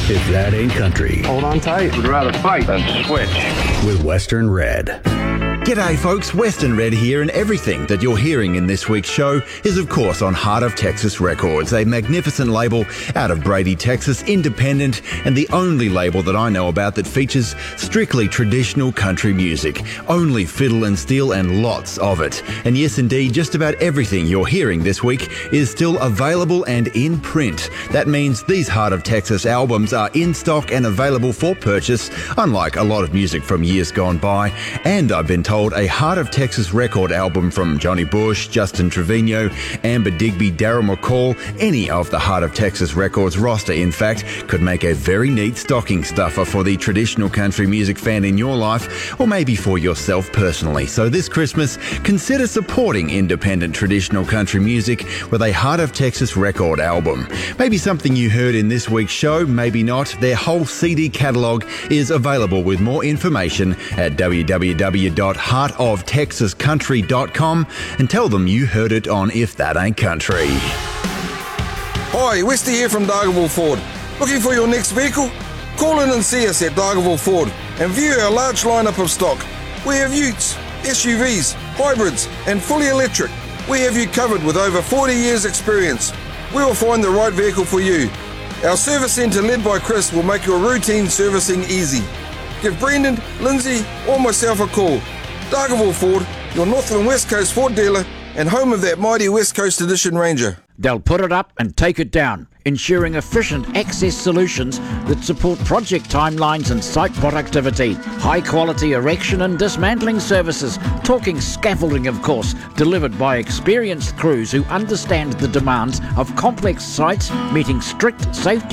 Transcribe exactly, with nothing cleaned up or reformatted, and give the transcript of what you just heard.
If that ain't country. Hold on tight. Would rather fight than switch. With Western Red. G'day folks, Western Red here, and everything that you're hearing in this week's show is of course on Heart of Texas Records, a magnificent label out of Brady, Texas, independent, and the only label that I know about that features strictly traditional country music, only fiddle and steel and lots of it. And yes indeed, just about everything you're hearing this week is still available and in print. That means these Heart of Texas albums are in stock and available for purchase, unlike a lot of music from years gone by, and I've been told a Heart of Texas record album from Johnny Bush, Justin Trevino, Amber Digby, Daryl McCall, any of the Heart of Texas Records roster, in fact, could make a very neat stocking stuffer for the traditional country music fan in your life, or maybe for yourself personally. So this Christmas, consider supporting independent traditional country music with a Heart of Texas record album. Maybe something you heard in this week's show, maybe not. Their whole C D catalogue is available with more information at w w w dot heart of texas country dot com, and tell them you heard it on If That Ain't Country. Hi, Westy here from Dargaville Ford. Looking for your next vehicle? Call in and see us at Dargaville Ford and view our large lineup of stock. We have utes, S U Vs, hybrids and fully electric. We have you covered with over forty years experience. We will find the right vehicle for you. Our service centre led by Chris will make your routine servicing easy. Give Brendan, Lindsay or myself a call. Dargaville Ford, your North and West Coast Ford dealer and home of that mighty West Coast Edition Ranger. They'll put it up and take it down, ensuring efficient access solutions that support project timelines and site productivity. High quality erection and dismantling services, talking scaffolding of course, delivered by experienced crews who understand the demands of complex sites, meeting strict safety